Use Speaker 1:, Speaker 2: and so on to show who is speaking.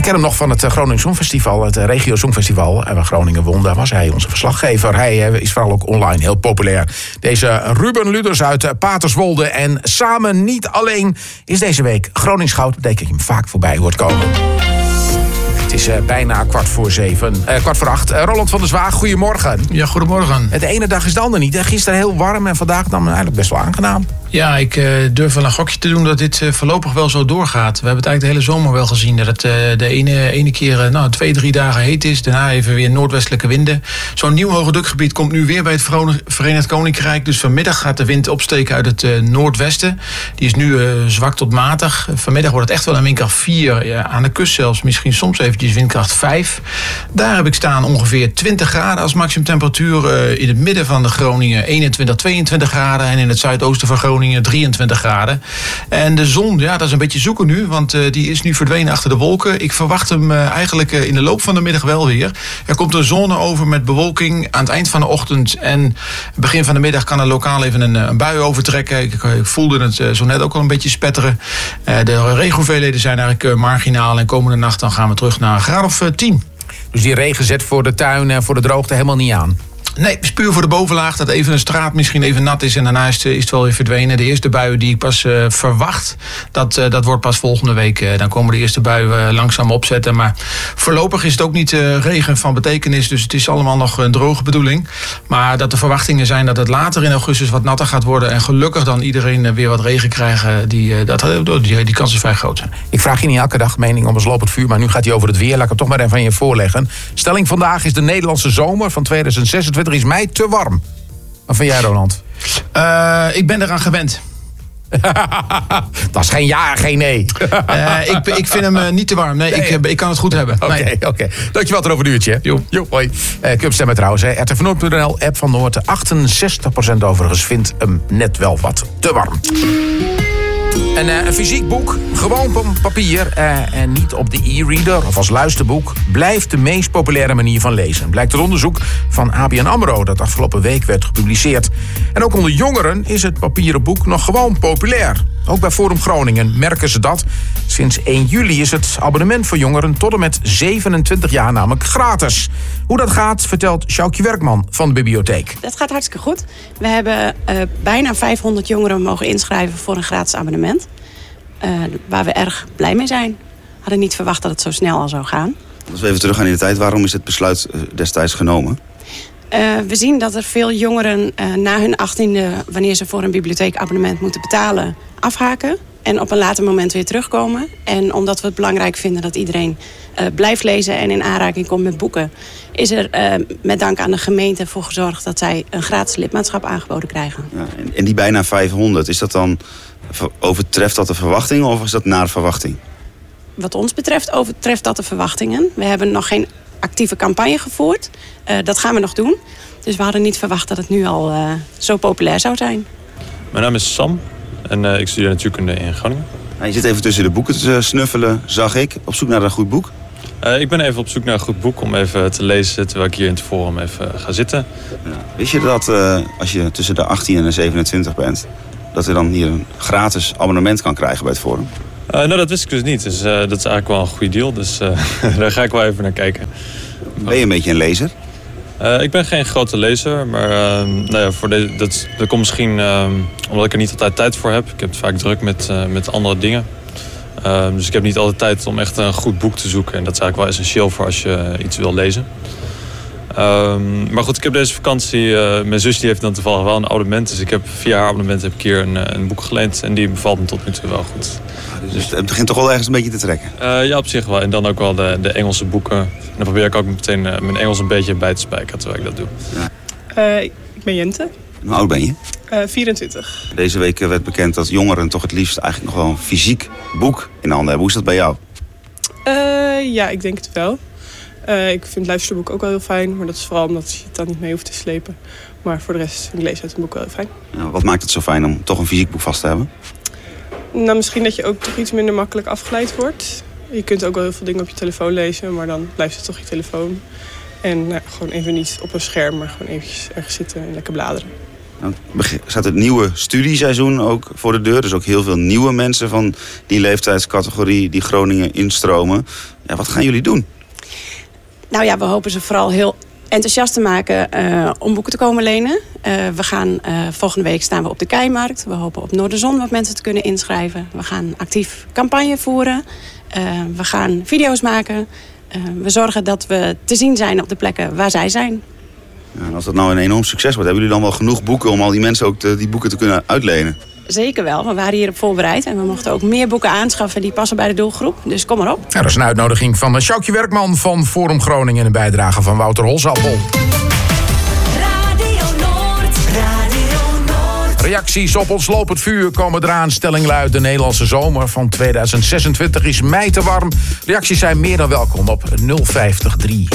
Speaker 1: We kennen hem nog van het Groningen Songfestival, het Regio Songfestival. En waar Groningen won, daar was hij onze verslaggever. Hij is vooral ook online heel populair. Deze Ruben Luders uit Paterswolde. En samen niet alleen is deze week Gronings Goud. Dat betekent dat je hem vaak voorbij hoort komen. Het is bijna 7:15. Roland van der Zwaag, goedemorgen.
Speaker 2: Ja, goedemorgen.
Speaker 1: De ene dag is de andere niet. Gisteren heel warm en vandaag dan eigenlijk best wel aangenaam.
Speaker 2: Ja, ik durf wel een gokje te doen dat dit voorlopig wel zo doorgaat. We hebben het eigenlijk de hele zomer wel gezien. Dat het de ene keer 2-3 dagen heet is. Daarna even weer noordwestelijke winden. Zo'n nieuw hoge drukgebied komt nu weer bij het Verenigd Koninkrijk. Dus vanmiddag gaat de wind opsteken uit het noordwesten. Die is nu zwak tot matig. Vanmiddag wordt het echt wel een windkracht 4. Ja, aan de kust zelfs misschien soms eventjes windkracht 5. Daar heb ik staan ongeveer 20 graden als maximumtemperatuur. In het midden van de Groningen 21, 22 graden. En in het zuidoosten van Groningen 23 graden. En de zon, ja, dat is een beetje zoeken nu, want die is nu verdwenen achter de wolken. Ik verwacht hem eigenlijk in de loop van de middag wel weer. Er komt een zone over met bewolking aan het eind van de ochtend. En begin van de middag kan er lokaal even een bui overtrekken. Ik voelde het zo net ook al een beetje spetteren. De regenhoeveelheden zijn eigenlijk marginaal. En komende nacht dan gaan we terug naar een graad of 10.
Speaker 1: Dus die regen zet voor de tuin en voor de droogte helemaal niet aan?
Speaker 2: Nee, puur voor de bovenlaag. Dat even een straat misschien even nat is en daarna is het wel weer verdwenen. De eerste buien die ik pas verwacht, dat wordt pas volgende week. Dan komen de eerste buien langzaam opzetten. Maar voorlopig is het ook niet regen van betekenis. Dus het is allemaal nog een droge bedoeling. Maar dat de verwachtingen zijn dat het later in augustus wat natter gaat worden. En gelukkig dan iedereen weer wat regen krijgen. Die kans is vrij groot.
Speaker 1: Ik vraag je niet elke dag mening om een lopend vuur. Maar nu gaat hij over het weer. Laat ik het toch maar even van je voorleggen. Stelling vandaag is: de Nederlandse zomer van 2026 is mij te warm. Wat vind jij, Roland?
Speaker 2: Ik ben eraan gewend.
Speaker 1: Dat is geen ja, geen nee.
Speaker 2: Ik vind hem niet te warm. Nee. Ik kan het goed hebben.
Speaker 1: Oké. Dankjewel voor een uurtje.
Speaker 2: Jo,
Speaker 1: hoi. Kun je stemmen trouwens. rtvanoord.nl, app van Noord. 68% overigens vindt hem net wel wat te warm. Een fysiek boek, gewoon op papier en niet op de e-reader of als luisterboek, blijft de meest populaire manier van lezen. Blijkt uit onderzoek van ABN AMRO dat afgelopen week werd gepubliceerd. En ook onder jongeren is het papieren boek nog gewoon populair. Ook bij Forum Groningen merken ze dat. Sinds 1 juli is het abonnement voor jongeren tot en met 27 jaar namelijk gratis. Hoe dat gaat, vertelt Sjoukje Werkman van de bibliotheek.
Speaker 3: Dat gaat hartstikke goed. We hebben bijna 500 jongeren mogen inschrijven voor een gratis abonnement. Waar we erg blij mee zijn. We hadden niet verwacht dat het zo snel al zou gaan.
Speaker 4: Als we even teruggaan in de tijd, waarom is het besluit destijds genomen?
Speaker 3: We zien dat er veel jongeren na hun 18e, wanneer ze voor een bibliotheekabonnement moeten betalen, afhaken. En op een later moment weer terugkomen. En omdat we het belangrijk vinden dat iedereen blijft lezen en in aanraking komt met boeken, is er met dank aan de gemeente voor gezorgd dat zij een gratis lidmaatschap aangeboden krijgen. Ja,
Speaker 4: en die bijna 500, is dat dan, overtreft dat de verwachting of is dat naar verwachting?
Speaker 3: Wat ons betreft overtreft dat de verwachtingen. We hebben nog geen actieve campagne gevoerd. Dat gaan we nog doen. Dus we hadden niet verwacht dat het nu al zo populair zou zijn.
Speaker 5: Mijn naam is Sam en ik studeer natuurkunde in Groningen.
Speaker 4: Je zit even tussen de boeken te snuffelen, zag ik. Op zoek naar een goed boek?
Speaker 5: Ik ben even op zoek naar een goed boek om even te lezen terwijl ik hier in het forum even ga zitten.
Speaker 4: Ja. Wist je dat als je tussen de 18 en de 27 bent, dat je dan hier een gratis abonnement kan krijgen bij het forum?
Speaker 5: Nou, dat wist ik dus niet. Dus dat is eigenlijk wel een goede deal. Dus daar ga ik wel even naar kijken.
Speaker 4: Ben je een beetje een lezer?
Speaker 5: Ik ben geen grote lezer, maar dat komt misschien omdat ik er niet altijd tijd voor heb. Ik heb het vaak druk met andere dingen. Dus ik heb niet altijd tijd om echt een goed boek te zoeken. En dat is eigenlijk wel essentieel voor als je iets wil lezen. Maar goed, ik heb deze vakantie, mijn zus die heeft dan toevallig wel een abonnement. Dus ik heb via haar abonnement heb ik hier een boek geleend. En die bevalt me tot nu toe wel goed.
Speaker 4: Dus het begint toch wel ergens een beetje te trekken?
Speaker 5: Ja, op zich wel. En dan ook wel de Engelse boeken. En dan probeer ik ook meteen mijn Engels een beetje bij te spijkeren terwijl ik dat doe.
Speaker 6: Ja. Ik ben Jente.
Speaker 4: Hoe oud ben je?
Speaker 6: 24.
Speaker 4: Deze week werd bekend dat jongeren toch het liefst eigenlijk nog wel een fysiek boek in handen hebben. Hoe is dat bij jou?
Speaker 6: Ja, ik denk het wel. Ik vind luisterboek ook wel heel fijn, maar dat is vooral omdat je het dan niet mee hoeft te slepen. Maar voor de rest vind ik lezen uit een boek wel heel fijn.
Speaker 4: Ja, wat maakt het zo fijn om toch een fysiek boek vast te hebben?
Speaker 6: Nou, misschien dat je ook toch iets minder makkelijk afgeleid wordt. Je kunt ook wel heel veel dingen op je telefoon lezen, maar dan blijft het toch je telefoon. En gewoon even niet op een scherm, maar gewoon eventjes ergens zitten en lekker bladeren.
Speaker 4: Dan staat het nieuwe studieseizoen ook voor de deur. Dus ook heel veel nieuwe mensen van die leeftijdscategorie die Groningen instromen. Ja, wat gaan jullie doen?
Speaker 3: Nou ja, we hopen ze vooral heel enthousiast te maken om boeken te komen lenen. We gaan volgende week staan we op de Keimarkt. We hopen op Noorderzon wat mensen te kunnen inschrijven. We gaan actief campagne voeren. We gaan video's maken. We zorgen dat we te zien zijn op de plekken waar zij zijn.
Speaker 4: Ja, en als dat nou een enorm succes wordt, hebben jullie dan wel genoeg boeken om al die mensen ook die boeken te kunnen uitlenen?
Speaker 3: Zeker wel. We waren hierop voorbereid. En we mochten ook meer boeken aanschaffen die passen bij de doelgroep. Dus kom maar op.
Speaker 1: Ja, dat is een uitnodiging van Sjoukje Werkman van Forum Groningen. En een bijdrage van Wouter Holzappel. Reacties op ons lopend vuur komen eraan. Stelling luidt: de Nederlandse zomer van 2026 is mij te warm. Reacties zijn meer dan welkom op 053